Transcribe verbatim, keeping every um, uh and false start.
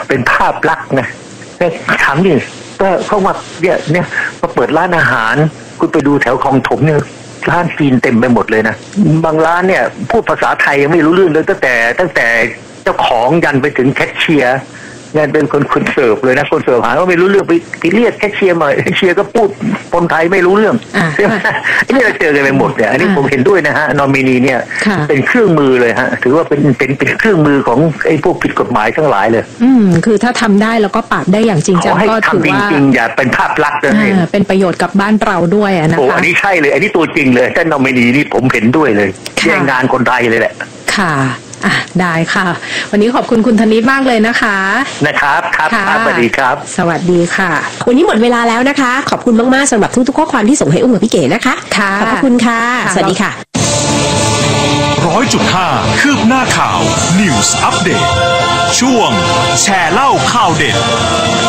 เป็นภาพลักษณ์นะถามดิก็เขาว่าเนี่ยเนี่ยมาเปิดร้านอาหารคุณไปดูแถวคลองถมเนี่ยร้านจีนเต็มไปหมดเลยนะบางร้านเนี่ยพูดภาษาไทยยังไม่รู้เรื่องเลยตั้งแต่ตั้งแต่เจ้าของยันไปถึงแคชเชียร์เนี่ยเป็นคนคนเสิร์ฟเลยนะคนเสิร์ฟหาก็ไม่รู้เรื่องไปเรียกแคชเชียร์มาแคชเชียร์ก็พูดคนไทยไม่รู้เรื่องใช่ไหมอันนี้เราเจอกันไปหมดเนี่ยอันนี้ผมเห็นด้วยนะฮะนอมินีเนี่ยเป็นเครื่องมือเลยฮะถือว่าเป็นเป็นเป็นเครื่องมือของไอ้พวกผิดกฎหมายทั้งหลายเลยอืมคือถ้าทำได้แล้วก็ปราบได้อย่างจริงจังก็ถือว่าจริงๆอย่าเป็นภาพลักษณ์เลยเป็นประโยชน์กับบ้านเราด้วยนะคะโอ้อันนี้ใช่เลยอันนี้ตัวจริงเลยท่านนอมินีนี่ผมเห็นด้วยเลยแย่งงานคนไทยเลยแหละค่ะอ่ะได้ค่ะวันนี้ขอบคุณคุณธนิตมากเลยนะคะนะครับครับครับสวัสดีครับสวัสดีค่ะวันนี้หมดเวลาแล้วนะคะขอบคุณมากๆสำหรับทุกๆข้อความที่ส่งให้อุ้มกับพี่เก๋นะคะค่ะขอบคุณค่ะสวัสดีค่ะร้อยจุดห้าคืบหน้าข่าว News Update ช่วงแชร์เล่าข่าวเด็ด